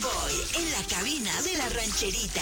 Boy en la cabina de la rancherita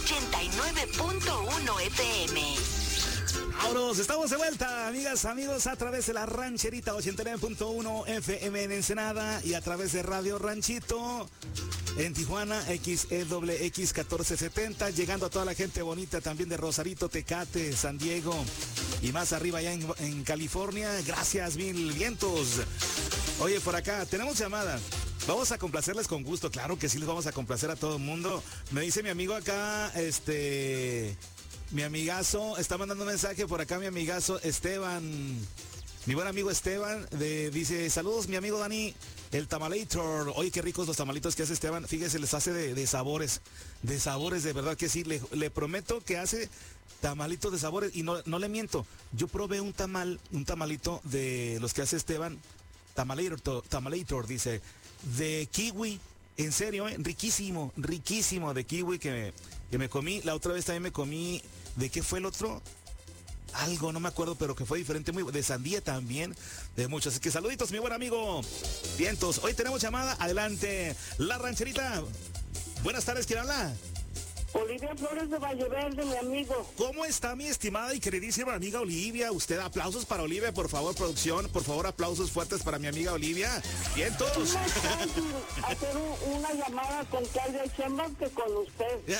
89.1 FM. Vámonos, estamos de vuelta, amigas, amigos, a través de la rancherita 89.1 FM en Ensenada y a través de Radio Ranchito en Tijuana, XEWX 1470, llegando a toda la gente bonita también de Rosarito, Tecate, San Diego y más arriba allá en California. Gracias, mil vientos. Oye, por acá, tenemos llamada. Vamos a complacerles con gusto, claro que sí, les vamos a complacer a todo el mundo. Me dice mi amigo acá, mi amigazo, está mandando un mensaje por acá mi amigazo Esteban, mi buen amigo Esteban, dice, saludos mi amigo Dani, el tamalator. Oye, qué ricos los tamalitos que hace Esteban, fíjese, les hace de sabores, de verdad que sí, le prometo que hace tamalitos de sabores y no le miento, yo probé un tamalito de los que hace Esteban, tamalator dice, de kiwi, en serio, riquísimo de kiwi que me comí. La otra vez también me comí, ¿de qué fue el otro? Algo, no me acuerdo, pero que fue diferente, de sandía también, de muchos. Así que saluditos, mi buen amigo Vientos. Hoy tenemos llamada, adelante, la rancherita. Buenas tardes, ¿quién habla? Olivia Flores de Valle Verde, mi amigo. ¿Cómo está mi estimada y queridísima amiga Olivia? Usted, aplausos para Olivia, por favor, producción. Por favor, aplausos fuertes para mi amiga Olivia. Vientos. Es más fácil hacer una llamada con Claudia Sheinbaum que con usted.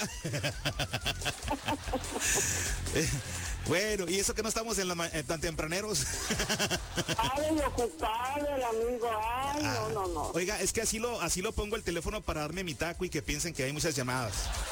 Bueno, y eso que no estamos tan tempraneros. Ay, ocupado el amigo. Ay, no. Oiga, es que así lo pongo el teléfono para darme mi taco y que piensen que hay muchas llamadas.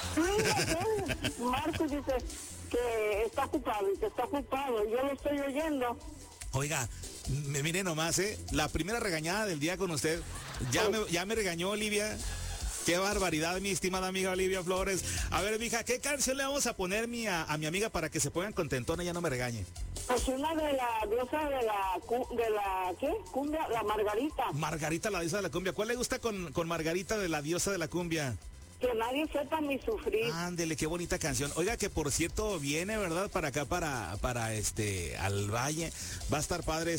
Marcos dice que está ocupado y que está ocupado. Yo lo estoy oyendo. Oiga, mire nomás, la primera regañada del día con usted. Ya me regañó Olivia. Qué barbaridad, mi estimada amiga Olivia Flores. A ver, mija, ¿qué canción le vamos a poner a mi amiga para que se pongan contentona y ya no me regañe? Pues una de la diosa de la ¿qué? Cumbia, la Margarita. Margarita, la diosa de la cumbia. ¿Cuál le gusta con Margarita de la diosa de la cumbia? Que nadie sepa mi sufrir. Ándele, qué bonita canción. Oiga, que por cierto viene, ¿verdad? Para acá, para al Valle. Va a estar padre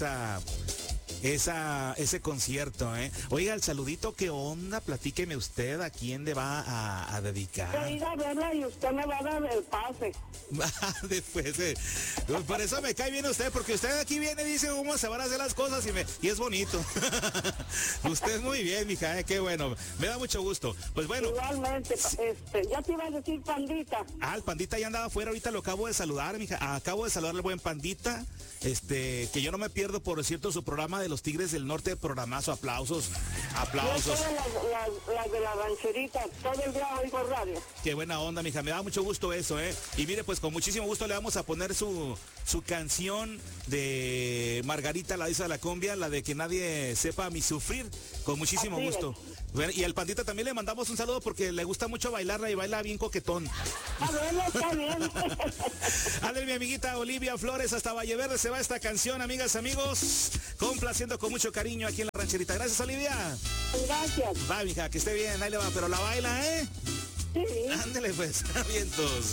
ese concierto, ¿eh? Oiga, el saludito, ¿qué onda? Platíqueme usted a quién le va a dedicar. Voy a ir a verla y usted me va a dar el pase. Después, por eso me cae bien usted, porque usted aquí viene y dice cómo se van a hacer las cosas y es bonito. Usted muy bien, mija, qué bueno. Me da mucho gusto. Pues bueno. Igualmente, ya te iba a decir Pandita. El Pandita ya andaba afuera, ahorita lo acabo de saludar, mija. Acabo de saludar al buen Pandita. Que yo no me pierdo, por cierto, su programa de los Tigres del Norte, programazo, aplausos. Yo las de la rancherita, todo el día oigo radio. Qué buena onda, mija, me da mucho gusto eso, Y mire, pues con muchísimo gusto le vamos a poner su canción de Margarita, la diosa de la cumbia, la de que nadie sepa mi sufrir, con muchísimo gusto. Bueno, y al Pandita también le mandamos un saludo porque le gusta mucho bailarla y baila bien coquetón. A ver, está bien. A ver, mi amiguita Olivia Flores, hasta Valle Verde se va esta canción, amigas, amigos, complaciendo con mucho cariño aquí en la rancherita. Gracias, Olivia. Gracias. Va, mija, que esté bien, ahí le va, pero la baila, Sí. Ándele pues, vientos.